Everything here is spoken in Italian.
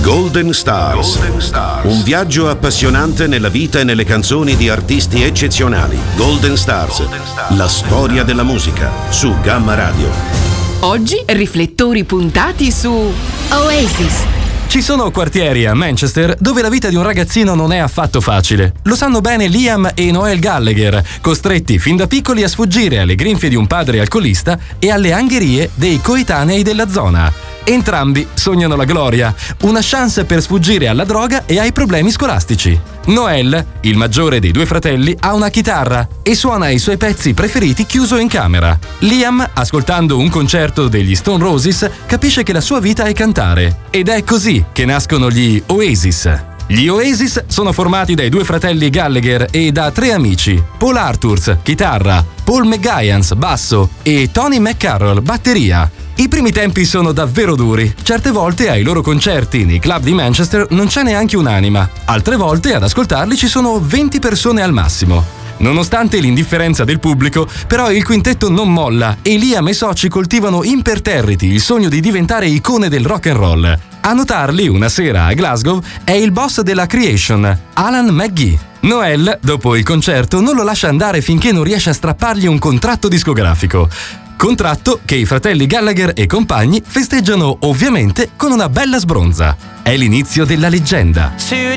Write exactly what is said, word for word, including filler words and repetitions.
Golden Stars. Golden Stars. Un viaggio appassionante nella vita e nelle canzoni di artisti eccezionali. Golden Stars. Golden Stars. La storia della musica su Gamma Radio. Oggi riflettori puntati su Oasis. Ci sono quartieri a Manchester dove la vita di un ragazzino non è affatto facile. Lo sanno bene Liam e Noel Gallagher, costretti fin da piccoli a sfuggire alle grinfie di un padre alcolista e alle angherie dei coetanei della zona. Entrambi sognano la gloria, una chance per sfuggire alla droga e ai problemi scolastici. Noel, il maggiore dei due fratelli, ha una chitarra e suona i suoi pezzi preferiti chiuso in camera. Liam, ascoltando un concerto degli Stone Roses, capisce che la sua vita è cantare. Ed è così che nascono gli Oasis. Gli Oasis sono formati dai due fratelli Gallagher e da tre amici: Paul Arthurs, chitarra, Paul McGuinness, basso e Tony McCarroll, batteria. I primi tempi sono davvero duri. Certe volte ai loro concerti nei club di Manchester non c'è neanche un'anima. Altre volte ad ascoltarli ci sono venti persone al massimo. Nonostante l'indifferenza del pubblico, però il quintetto non molla e Liam e i soci coltivano imperterriti il sogno di diventare icone del rock and roll. A notarli una sera a Glasgow è il boss della Creation, Alan McGee. Noel, dopo il concerto, non lo lascia andare finché non riesce a strappargli un contratto discografico. Contratto che i fratelli Gallagher e compagni festeggiano ovviamente con una bella sbronza. È l'inizio della leggenda. Two